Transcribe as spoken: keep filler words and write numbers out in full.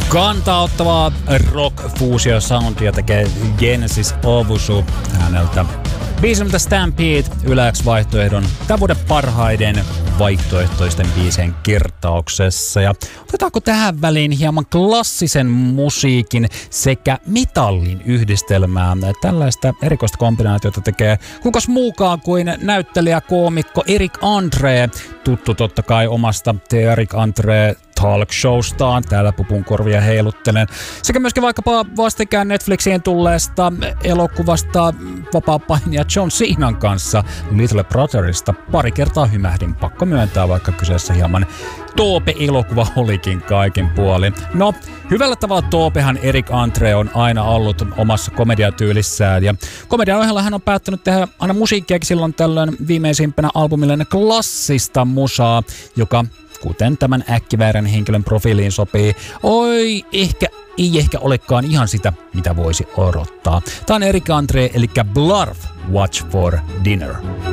Kantauttavaa rock-fuusio-soundia tekee Genesis Owusu häneltä. Biisiltä Stampede yläks vaihtoehdon tämän vuoden parhaiden vaihtoehtoisten biisien kertauksessa. Ja otetaanko tähän väliin hieman klassisen musiikin sekä metallin yhdistelmää? Tällaista erikoista kombinaatiota tekee kukas muukaan kuin näyttelijä, koomikko Eric Andre, tuttu totta kai omasta The Eric Andre talk showstaan, täällä pupun korvia heiluttelen, sekä myöskin vaikkapa vastikään Netflixiin tulleesta elokuvasta vapaapainija John Cenan kanssa Little Brotherista pari kertaa hymähdin, pakko myöntää, vaikka kyseessä hieman Toope-elokuva olikin kaikin puolin. No, hyvällä tavalla Toopehan Eric Andre on aina ollut omassa komediatyylissään, ja komedian ohella hän on päättänyt tehdä aina musiikkiakin silloin tällöin viimeisimpänä albumilleen klassista musaa, joka kuten tämän äkkiväärän henkilön profiiliin sopii, oi, ehkä ei ehkä olekaan ihan sitä, mitä voisi odottaa. Tämä on Eric Andre, eli Blarf, Watch for Dinner.